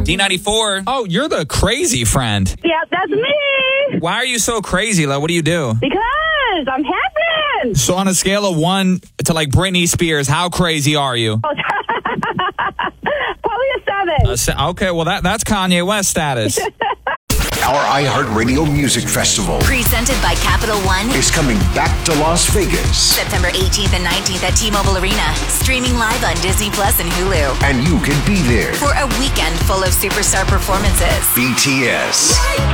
D94. Oh, you're the crazy friend. Yeah, that's me. Why are you so crazy, love? What do you do? Because I'm happy. So on a scale of 1 to like Britney Spears, how crazy are you? Probably a 7. Okay, well that's Kanye West status. Our iHeartRadio Music Festival, presented by Capital One, is coming back to Las Vegas. September 18th and 19th at T-Mobile Arena. Streaming live on Disney Plus and Hulu. And you can be there For a weekend full of superstar performances. BTS,